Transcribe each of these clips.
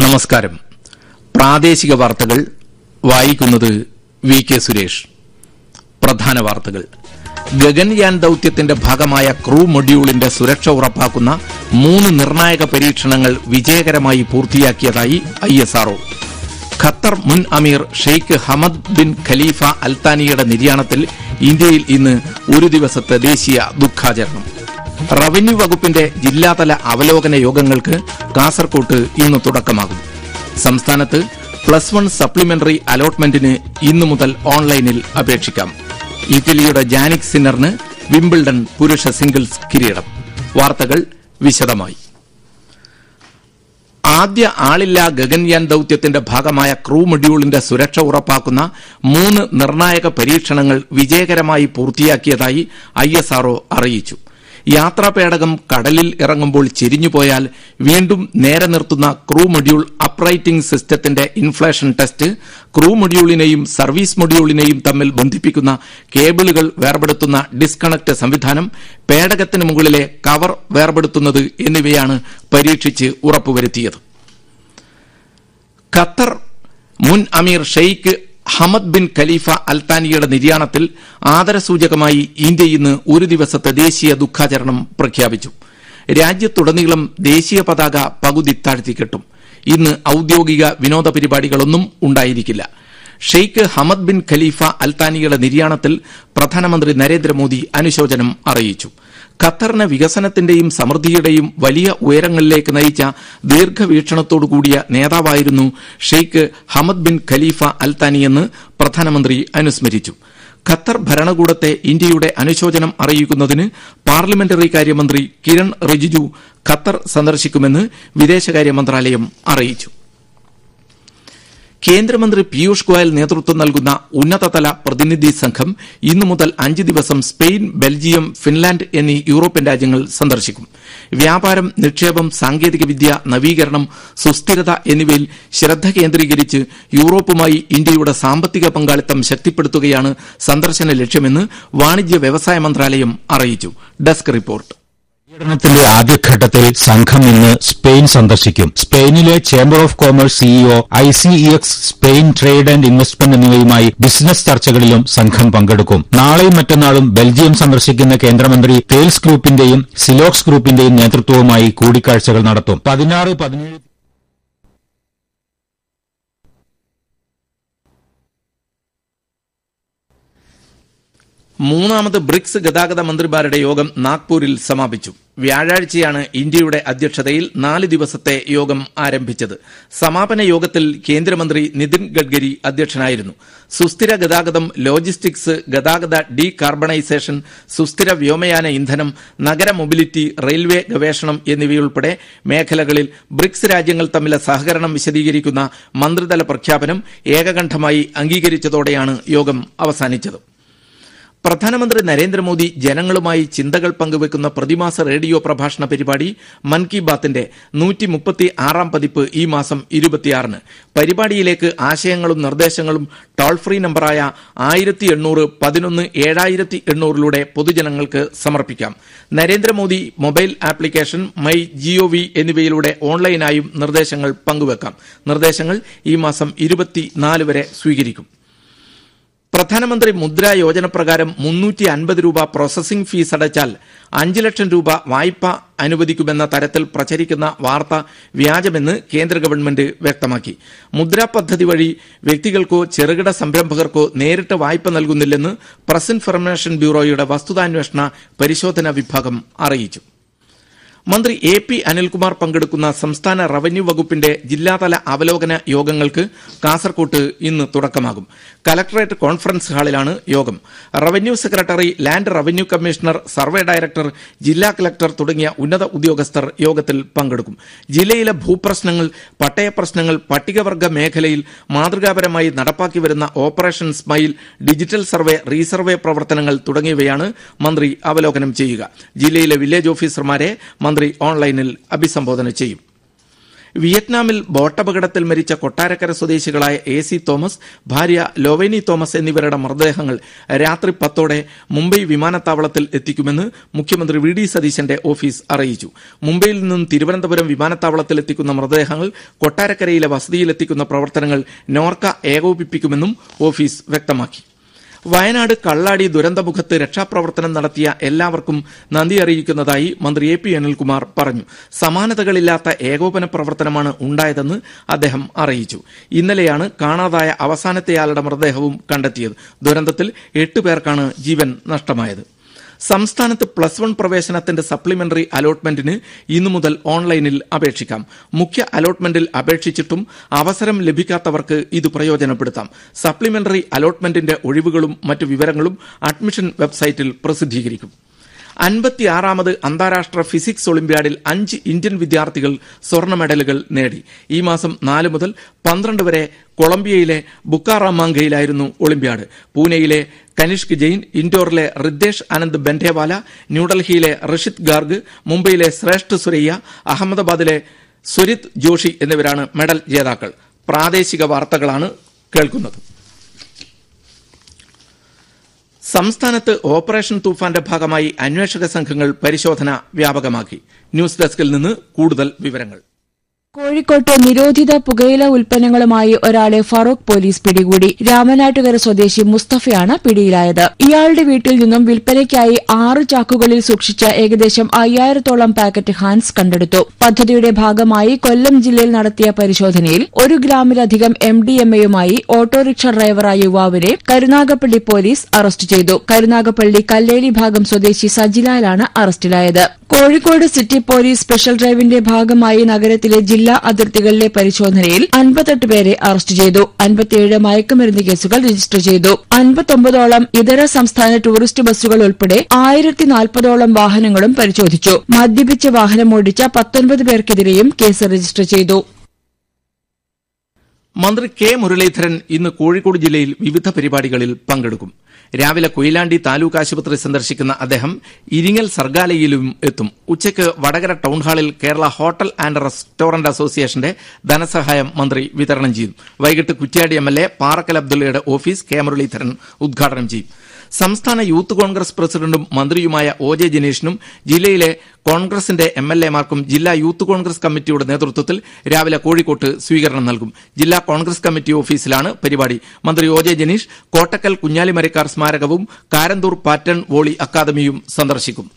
നമസ്കാരം. പ്രാദേശിക വാർത്തകൾ വായിക്കുന്നത് വി കെ സുരേഷ്. പ്രധാന വാർത്തകൾ. ഗഗൻയാൻ ദൌത്യത്തിന്റെ ഭാഗമായ ക്രൂ മൊഡ്യൂളിന്റെ സുരക്ഷ ഉറപ്പാക്കുന്ന 3 നിർണായക പരീക്ഷണങ്ങൾ വിജയകരമായി പൂർത്തിയാക്കിയതായി ISRO. ഖത്തർ മുൻ അമീർ ഷെയ്ഖ് ഹമദ് ബിൻ ഖലീഫ അൽത്താനിയുടെ നിര്യാണത്തിൽ ഇന്ത്യയിൽ ഇന്ന് ഒരു ദിവസത്തെ ദേശീയ ദുഃഖാചരണം. റവന്യൂ വകുപ്പിന്റെ ജില്ലാതല അവലോകന യോഗങ്ങൾക്ക് കാസർകോട്ട് ഇന്ന് തുടക്കമാകും. സംസ്ഥാനത്ത് +1 സപ്ലിമെന്ററി അലോട്ട്മെന്റിന് ഇന്നു മുതൽ ഓൺലൈനിൽ അപേക്ഷിക്കാം. ഇറ്റലിയുടെ ജാനിക് സിന്നറിന് വിംബിൾഡൺ പുരുഷ സിംഗിൾസ് കിരീടം. വാർത്തകൾ വിശദമായി. ആദ്യ ആളില്ലാ ഗഗൻയാൻ ദൌത്യത്തിന്റെ ഭാഗമായ ക്രൂ മൊഡ്യൂളിന്റെ സുരക്ഷ ഉറപ്പാക്കുന്ന 3 നിർണായക പരീക്ഷണങ്ങൾ വിജയകരമായി പൂർത്തിയാക്കിയതായി ISRO അറിയിച്ചു. യാത്രാപേടകം കടലിൽ ഇറങ്ങുമ്പോൾ ചെരിഞ്ഞുപോയാൽ വീണ്ടും നേരെ നിർത്തുന്ന ക്രൂ മൊഡ്യൂൾ അപ്രൈറ്റിംഗ് സിസ്റ്റത്തിന്റെ ഇൻഫ്ലേഷൻ ടെസ്റ്റ്, ക്രൂ മൊഡ്യൂളിനെയും സർവീസ് മൊഡ്യൂളിനെയും തമ്മിൽ ബന്ധിപ്പിക്കുന്ന കേബിളുകൾ വേർപെടുത്തുന്ന ഡിസ്കണക്ട് സംവിധാനം, പേടകത്തിന് മുകളിലെ കവർ വേർപെടുത്തുന്നത് എന്നിവയാണ് പരീക്ഷിച്ച് ഉറപ്പുവരുത്തിയത്. ഖത്തർ മുൻ അമീർ ഷെയ്ഖ് ഹമദ് ബിൻ ഖലീഫ അൽത്താനിയുടെ നിര്യാണത്തിൽ ആദരസൂചകമായി ഇന്ത്യ ഇന്ന് ഒരു ദിവസത്തെ ദേശീയ ദുഃഖാചരണം പ്രഖ്യാപിച്ചു. രാജ്യത്തുടനീളം ദേശീയ പതാക പകുതി താഴ്ത്തിക്കെട്ടും. ഇന്ന് ഔദ്യോഗിക വിനോദ പരിപാടികളൊന്നും ഉണ്ടായിരിക്കില്ല. ഷെയ്ഖ് ഹമദ് ബിൻ ഖലീഫ അൽത്താനിയുടെ നിര്യാണത്തിൽ പ്രധാനമന്ത്രി നരേന്ദ്രമോദി അനുശോചനം അറിയിച്ചു. ഖത്തറിനെ വികസനത്തിന്റെയും സമൃദ്ധിയുടെയും വലിയ ഉയരങ്ങളിലേക്ക് നയിച്ച ദീർഘവീക്ഷണത്തോടുകൂടിയ നേതാവായിരുന്നു ഷെയ്ഖ് ഹമദ് ബിൻ ഖലീഫ അൽത്താനിയെന്ന് പ്രധാനമന്ത്രി അനുസ്മരിച്ചു. ഖത്തർ ഭരണകൂടത്തെ ഇന്ത്യയുടെ അനുശോചനം അറിയിക്കുന്നതിന് പാർലമെന്ററി കാര്യമന്ത്രി കിരൺ റിജിജു ഖത്തർ സന്ദർശിക്കുമെന്ന് വിദേശകാര്യ മന്ത്രാലയം അറിയിച്ചു. കേന്ദ്രമന്ത്രി പീയൂഷ് ഗോയൽ നേതൃത്വം നൽകുന്ന ഉന്നതതല പ്രതിനിധി സംഘം ഇന്നു മുതൽ 5 ദിവസം സ്പെയിൻ, ബെൽജിയം, ഫിൻലാൻഡ് എന്നീ യൂറോപ്യൻ രാജ്യങ്ങൾ സന്ദർശിക്കും. വ്യാപാരം, നിക്ഷേപം, സാങ്കേതികവിദ്യ, നവീകരണം, സുസ്ഥിരത എന്നിവയിൽ ശ്രദ്ധ കേന്ദ്രീകരിച്ച് യൂറോപ്പുമായി ഇന്ത്യയുടെ സാമ്പത്തിക പങ്കാളിത്തം ശക്തിപ്പെടുത്തുകയാണ് സന്ദർശന ലക്ഷ്യമെന്ന് വാണിജ്യ വ്യവസായ മന്ത്രാലയം അറിയിച്ചു. Desk report. പര്യടനത്തിന്റെ ആദ്യഘട്ടത്തിൽ സംഘം ഇന്ന് സ്പെയിൻ സന്ദർശിക്കും. സ്പെയിനിലെ chamber of commerce CEO, ICEX, Spain trade and investment എന്നിവയുമായി ബിസിനസ് ചർച്ചകളിലും സംഘം പങ്കെടുക്കും. നാളെയും മറ്റന്നാളും ബെൽജിയം സന്ദർശിക്കുന്ന കേന്ദ്രമന്ത്രി തേൽസ് ഗ്രൂപ്പിന്റെയും സിലോക്സ് ഗ്രൂപ്പിന്റെയും നേതൃത്വവുമായി കൂടിക്കാഴ്ചകൾ നടത്തും. 16-17 മൂന്നാമത് ബ്രിക്സ് ഗതാഗത മന്ത്രിമാരുടെ യോഗം നാഗ്പൂരിൽ സമാപിച്ചു. വ്യാഴാഴ്ചയാണ് ഇന്ത്യയുടെ അധ്യക്ഷതയിൽ 4 ദിവസത്തെ യോഗം ആരംഭിച്ചത്. സമാപന യോഗത്തിൽ കേന്ദ്രമന്ത്രി നിതിൻ ഗഡ്കരി അധ്യക്ഷനായിരുന്നു. സുസ്ഥിര ഗതാഗതം, ലോജിസ്റ്റിക്സ്, ഗതാഗത ഡീകാർബണൈസേഷൻ, സുസ്ഥിര വ്യോമയാന ഇന്ധനം, നഗര മൊബിലിറ്റി, റെയിൽവേ ഗവേഷണം എന്നിവയുൾപ്പെടെ മേഖലകളിൽ ബ്രിക്സ് രാജ്യങ്ങൾ തമ്മിലെ സഹകരണം വിശദീകരിക്കുന്ന മന്ത്രിതല പ്രഖ്യാപനം ഏകകണ്ഠമായി അംഗീകരിച്ചതോടെയാണ് യോഗം അവസാനിച്ചത്. പ്രധാനമന്ത്രി നരേന്ദ്രമോദി ജനങ്ങളുമായി ചിന്തകൾ പങ്കുവെക്കുന്ന പ്രതിമാസ റേഡിയോ പ്രഭാഷണ പരിപാടി മൻ കി ബാത്തിന്റെ 136-ാം പതിപ്പ് ഈ മാസം 26-ന്. പരിപാടിയിലേക്ക് ആശയങ്ങളും നിർദ്ദേശങ്ങളും ടോൾ ഫ്രീ നമ്പറായ 1800-11-7800 പൊതുജനങ്ങൾക്ക് സമർപ്പിക്കാം. Narendra Modi mobile application, my GOV എന്നിവയിലൂടെ ഓൺലൈനായും നിർദ്ദേശങ്ങൾ പങ്കുവെക്കാം. നിർദ്ദേശങ്ങൾ ഈ മാസം 24 വരെ സ്വീകരിക്കും. പ്രധാനമന്ത്രി മുദ്ര യോജന പ്രകാരം 350 രൂപ പ്രോസസിംഗ് ഫീസ് അടച്ചാൽ 5 ലക്ഷം രൂപ വായ്പ അനുവദിക്കുമെന്ന തരത്തിൽ പ്രചരിക്കുന്ന വാർത്ത വ്യാജമെന്ന് കേന്ദ്ര ഗവൺമെന്റ് വ്യക്തമാക്കി. മുദ്ര പദ്ധതി വഴി വ്യക്തികൾക്കോ ചെറുകിട സംരംഭകർക്കോ നേരിട്ട് വായ്പ നൽകുന്നില്ലെന്ന് പ്രസ് ഇൻഫർമേഷൻ ബ്യൂറോയുടെ വസ്തുതാന്വേഷണ പരിശോധനാ വിഭാഗം അറിയിച്ചു. മന്ത്രി AP അനിൽകുമാർ പങ്കെടുക്കുന്ന സംസ്ഥാന റവന്യൂ വകുപ്പിന്റെ ജില്ലാതല അവലോകന യോഗങ്ങൾക്ക് കാസർകോട്ട് ഇന്ന് തുടക്കമാകും. കലക്ടറേറ്റ് കോൺഫറൻസ് ഹാളിലാണ് യോഗം. Revenue secretary, land revenue commissioner, survey director, ജില്ലാ കലക്ടർ തുടങ്ങിയ ഉന്നത ഉദ്യോഗസ്ഥർ യോഗത്തിൽ പങ്കെടുക്കും. ജില്ലയിലെ ഭൂപ്രശ്നങ്ങൾ, പട്ടയപ്രശ്നങ്ങൾ, പട്ടികവർഗ മേഖലയിൽ മാതൃകാപരമായി നടപ്പാക്കി വരുന്ന operation smile, digital survey, resurvey പ്രവർത്തനങ്ങൾ തുടങ്ങിയവയാണ് മന്ത്രി അവലോകനം ചെയ്യുക. ജില്ലയിലെ വില്ലേജ് ഓഫീസർമാരെ മന്ത്രി ഓൺലൈനിൽ അഭിസംബോധന ചെയ്യും. വിയറ്റ്നാമിൽ ബോട്ടപകടത്തിൽ മരിച്ച കൊട്ടാരക്കര സ്വദേശികളായ AC തോമസ്, ഭാര്യ ലോവേനി തോമസ് എന്നിവരുടെ മൃതദേഹങ്ങൾ രാത്രി 10 മുംബൈ വിമാനത്താവളത്തിൽ എത്തിക്കുമെന്ന് മുഖ്യമന്ത്രി VD സതീശന്റെ ഓഫീസ് അറിയിച്ചു. മുംബൈയിൽ നിന്നും തിരുവനന്തപുരം വിമാനത്താവളത്തിൽ എത്തിക്കുന്ന മൃതദേഹങ്ങൾ കൊട്ടാരക്കരയിലെ വസതിയിലെത്തിക്കുന്ന പ്രവർത്തനങ്ങൾ നോർക്ക ഏകോപിപ്പിക്കുമെന്നും ഓഫീസ് വ്യക്തമാക്കി. വയനാട് കള്ളാടി ദുരന്തമുഖത്ത് രക്ഷാപ്രവർത്തനം നടത്തിയ എല്ലാവർക്കും നന്ദി അറിയിക്കുന്നതായി മന്ത്രി AP അനിൽകുമാർ പറഞ്ഞു. സമാനതകളില്ലാത്ത ഏകോപന പ്രവർത്തനമാണ് ഉണ്ടായതെന്ന് അദ്ദേഹം അറിയിച്ചു. ഇന്നലെയാണ് കാണാതായ അവസാനത്തെയാളുടെ മൃതദേഹവും കണ്ടെത്തിയത്. ദുരന്തത്തിൽ 8 പേർക്കാണ് ജീവൻ നഷ്ടമായത്. സംസ്ഥാനത്ത് +1 പ്രവേശനത്തിന്റെ സപ്ലിമെന്ററി അലോട്ട്മെന്റിന് ഇന്നു മുതൽ ഓൺലൈനിൽ അപേക്ഷിക്കാം. മുഖ്യ അലോട്ട്മെന്റിൽ അപേക്ഷിച്ചിട്ടും അവസരം ലഭിക്കാത്തവർക്ക് ഇത് പ്രയോജനപ്പെടുത്താം. സപ്ലിമെന്ററി അലോട്ട്മെന്റിന്റെ ഒഴിവുകളും മറ്റു വിവരങ്ങളും അഡ്മിഷൻ വെബ്സൈറ്റിൽ പ്രസിദ്ധീകരിക്കും. 56ാമത് അന്താരാഷ്ട്ര ഫിസിക്സ് ഒളിമ്പ്യാഡിൽ 5 ഇന്ത്യൻ വിദ്യാർത്ഥികൾ സ്വർണ്ണ മെഡലുകൾ നേടി. ഈ മാസം 4 മുതൽ 12 വരെ കൊളംബിയയിലെ ബുക്കാറാമാംഗയിലായിരുന്നു ഒളിമ്പ്യാഡ്. പൂനെയിലെ കനിഷ്ക് ജെയിൻ, ഇൻഡോറിലെ റിദ്ദേശ് ആനന്ദ് ബെൻഡേവാല, ന്യൂഡൽഹിയിലെ ഋഷിത് ഗാർഗ്, മുംബൈയിലെ ശ്രേഷ്ഠ സുരയ്യ, അഹമ്മദാബാദിലെ സുരിത് ജോഷി എന്നിവരാണ് മെഡൽ ജേതാക്കൾ. പ്രാദേശിക വാർത്തകളാണ് കേൾക്കുന്നത്. സംസ്ഥാനത്ത് ഓപ്പറേഷൻ തൂഫാന്റെ ഭാഗമായി അന്വേഷക സംഘങ്ങൾ പരിശോധന വ്യാപകമാക്കി. ന്യൂസ് ഡെസ്കിൽ നിന്ന് കൂടുതൽ വിവരങ്ങൾ. കോഴിക്കോട്ട് നിരോധിത പുകയില ഉൽപ്പന്നങ്ങളുമായി ഒരാളെ ഫറൂഖ് പോലീസ് പിടികൂടി. രാമനാട്ടുകര സ്വദേശി മുസ്തഫയാണ് പിടിയിലായത്. ഇയാളുടെ വീട്ടിൽ നിന്നും വിൽപ്പനയ്ക്കായി 6 ചാക്കുകളിൽ സൂക്ഷിച്ച ഏകദേശം 5000-ഓളം പാക്കറ്റ് ഹാൻസ് കണ്ടെടുത്തു. പദ്ധതിയുടെ ഭാഗമായി കൊല്ലം ജില്ലയിൽ നടത്തിയ പരിശോധനയിൽ 1 ഗ്രാമിലധികം MDMA-യുമായി ഓട്ടോറിക്ഷ ഡ്രൈവറായ യുവാവിനെ കരുനാഗപ്പള്ളി പോലീസ് അറസ്റ്റ് ചെയ്തു. കരുനാഗപ്പള്ളി കല്ലേലി ഭാഗം സ്വദേശി സജിലാലാണ് അറസ്റ്റിലായത്. കോഴിക്കോട് സിറ്റി പോലീസ് സ്പെഷ്യൽ ഡ്രൈവിന്റെ ഭാഗമായി നഗരത്തിലെ ജില്ലാ അതിർത്തികളിലെ പരിശോധനയിൽ 58 പേരെ അറസ്റ്റ് ചെയ്തു. 57 മയക്കുമരുന്ന് കേസുകൾ രജിസ്റ്റർ ചെയ്തു. 59ഓളം ഇതര സംസ്ഥാന ടൂറിസ്റ്റ് ബസ്സുകൾ ഉൾപ്പെടെ 1040ഓളം വാഹനങ്ങളും പരിശോധിച്ചു. മദ്യപിച്ച് വാഹനമോടിച്ച 19 പേർക്കെതിരെയും കേസ് രജിസ്റ്റർ ചെയ്തു. മന്ത്രി K മുരളീധരൻ ഇന്ന് കോഴിക്കോട് ജില്ലയിൽ വിവിധ പരിപാടികളിൽ പങ്കെടുക്കും. രാവിലെ കൊയിലാണ്ടി താലൂക്ക് ആശുപത്രി സന്ദർശിക്കുന്ന അദ്ദേഹം ഇരിങ്ങൽ സർഗാലയിലും എത്തും. ഉച്ചയ്ക്ക് വടകര ടൌൺഹാളിൽ കേരള ഹോട്ടൽ ആൻഡ് റെസ്റ്റോറന്റ് അസോസിയേഷന്റെ ധനസഹായം മന്ത്രി വിതരണം ചെയ്യും. വൈകിട്ട് Kuttiadi MLA Parakkal അബ്ദുള്ളയുടെ office K Muraleedharan ഉദ്ഘാടനം ചെയ്യും. സംസ്ഥാന യൂത്ത് കോൺഗ്രസ് പ്രസിഡന്റും മന്ത്രിയുമായ OJ ജനീഷിനും ജില്ലയിലെ കോൺഗ്രസിന്റെ MLA-മാർക്കും ജില്ലാ യൂത്ത് കോൺഗ്രസ് കമ്മിറ്റിയുടെ നേതൃത്വത്തിൽ രാവിലെ കോഴിക്കോട്ട് സ്വീകരണം നൽകും. ജില്ലാ കോൺഗ്രസ് കമ്മിറ്റി ഓഫീസിലാണ് പരിപാടി. മന്ത്രി OJ Janeesh Kottakkal Kunjali Marakkar സ്മാരകവും Karanthur pattern volley അക്കാദമിയും സന്ദർശിക്കും.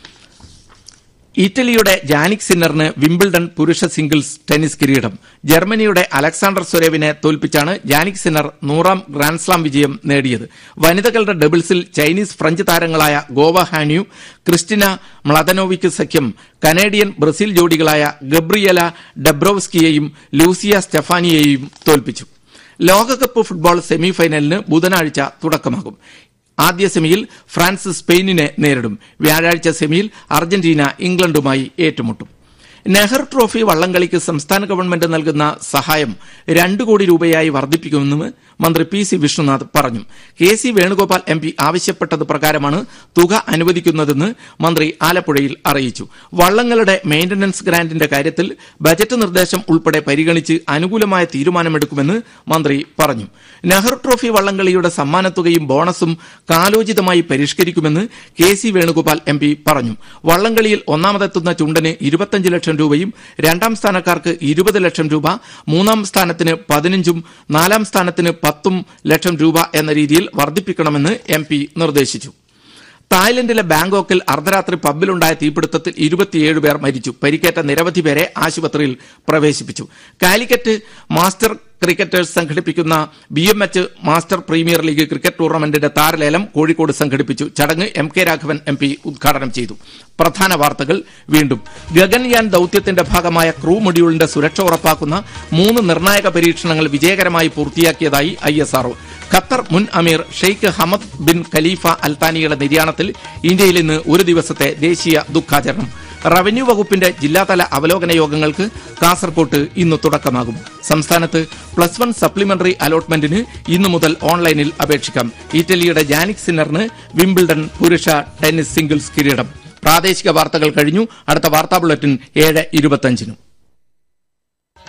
ഇറ്റലിയുടെ ജാനിക് സിന്നറിന് വിംബിൾഡൺ പുരുഷ സിംഗിൾസ് ടെന്നീസ് കിരീടം. ജർമ്മനിയുടെ അലക്സാണ്ടർ സ്വരേവിനെ തോൽപ്പിച്ചാണ് ജാനിക് സിന്നർ 100ാം ഗ്രാൻഡ്സ്ലാം വിജയം നേടിയത്. വനിതകളുടെ ഡബിൾസിൽ ചൈനീസ് ഫ്രഞ്ച് താരങ്ങളായ ഗോവ ഹാന്യു, ക്രിസ്റ്റിന മ്ലദനോവിക് സഖ്യം കനേഡിയൻ ബ്രസീൽ ജോഡികളായ ഗബ്രിയല ഡബ്രോവ്സ്കിയെയും ലൂസിയ സ്റ്റെഫാനിയെയും തോൽപ്പിച്ചു. ലോകകപ്പ് ഫുട്ബോൾ സെമിഫൈനലിന് ബുധനാഴ്ച തുടക്കമാകും. ആദ്യ സെമിയിൽ ഫ്രാൻസ് സ്പെയിനിനെ നേരിടും. വ്യാഴാഴ്ച സെമിയിൽ അർജന്റീന ഇംഗ്ലണ്ടുമായി ഏറ്റുമുട്ടും. നെഹ്റു ട്രോഫി വള്ളംകളിക്ക് സംസ്ഥാന ഗവൺമെന്റ് നൽകുന്ന സഹായം 2 കോടി രൂപയായി വർദ്ധിപ്പിക്കുമെന്ന് മന്ത്രി PC വിഷ്ണുനാഥ് പറഞ്ഞു. KC വേണുഗോപാൽ MP ആവശ്യപ്പെട്ടത് പ്രകാരമാണ് തുക അനുവദിക്കുന്നതെന്ന് മന്ത്രി ആലപ്പുഴയിൽ അറിയിച്ചു. വള്ളങ്ങളുടെ മെയിന്റനൻസ് ഗ്രാന്റിന്റെ കാര്യത്തിൽ ബജറ്റ് നിർദ്ദേശം ഉൾപ്പെടെ പരിഗണിച്ച് അനുകൂലമായ തീരുമാനമെടുക്കുമെന്ന് മന്ത്രി പറഞ്ഞു. Nehru trophy വള്ളംകളിയുടെ സമ്മാനത്തുകയും ബോണസും കാലോചിതമായി പരിഷ്കരിക്കുമെന്ന് KC Venugopal MP പറഞ്ഞു. വള്ളംകളിയിൽ ഒന്നാമതെത്തുന്ന ചുണ്ടന് 25 ലക്ഷം രൂപയും 2ാം സ്ഥാനക്കാർക്ക് 20 ലക്ഷം രൂപ, 3ാം സ്ഥാനത്തിന് 15ഉം 4ാം സ്ഥാനത്തിന് 10 ലക്ഷം രൂപ എന്ന രീതിയിൽ വർദ്ധിപ്പിക്കണമെന്ന് MP നിർദ്ദേശിച്ചു. തായ്ലൻഡിലെ ബാങ്കോക്കിൽ അർദ്ധരാത്രി പബ്ബിലുണ്ടായ തീപിടുത്തത്തിൽ 27 പേർ മരിച്ചു. പരിക്കേറ്റ നിരവധി പേരെ ആശുപത്രിയിൽ പ്രവേശിപ്പിച്ചു. കാലിക്കറ്റ് മാസ്റ്റർ ക്രിക്കറ്റേഴ്സ് സംഘടിപ്പിക്കുന്ന BMH master premier league cricket ടൂർണമെന്റിന്റെ താരലേലം Kozhikode സംഘടിപ്പിച്ചു. ചടങ്ങ് MK രാഘവൻ MP ഉദ്ഘാടനം ചെയ്തു. പ്രധാന വാർത്തകൾ വീണ്ടും. ഗഗൻയാൻ ദൌത്യത്തിന്റെ ഭാഗമായ ക്രൂ മൊഡ്യൂളിന്റെ സുരക്ഷ ഉറപ്പാക്കുന്ന 3 നിർണായക പരീക്ഷണങ്ങൾ വിജയകരമായി പൂർത്തിയാക്കിയതായി ISRO. ഖത്തർ മുൻ അമീർ ഷെയ്ഖ് ഹമദ് ബിൻ ഖലീഫ അൽത്താനിയുടെ നിര്യാണത്തിൽ ഇന്ത്യയിൽ ഇന്ന് 1 ദിവസത്തെ ദേശീയ ദുഃഖാചരണം. റവന്യൂ വകുപ്പിന്റെ ജില്ലാതല അവലോകന യോഗങ്ങൾക്ക് കാസർകോട്ട് ഇന്ന് തുടക്കമാകും. സംസ്ഥാനത്ത് +1 സപ്ലിമെന്ററി അലോട്ട്മെന്റിന് ഇന്നു മുതൽ ഓൺലൈനിൽ അപേക്ഷിക്കാം. ഇറ്റലിയുടെ ജാനിക് സിന്നറിന് വിംബിൾഡൺ പുരുഷ ടെന്നീസ് സിംഗിൾസ് കിരീടം. പ്രാദേശിക വാർത്തകൾ കഴിഞ്ഞു. അടുത്ത വാർത്താ ബുള്ളറ്റിൻ 7:25.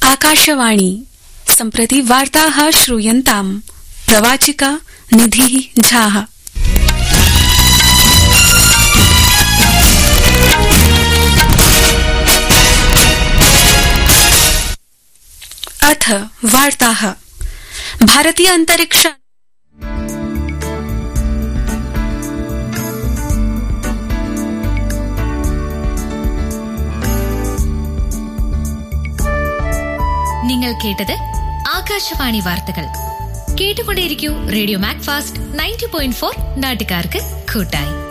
आकाशवाणी सम्प्रति वार्ताः श्रूयन्ताम् प्रवाचिका निधिः झाः। अथ वार्ताः। भारतीय अंतरिक्ष നിങ്ങൾ കേട്ടത് ആകാശവാണി വാർത്തകൾ. കേട്ടുകൊണ്ടേയിരിക്കൂ റേഡിയോ മാക്ഫാസ്റ്റ് 90.4 നാട്ടുകാർക്ക് കൂട്ടായി.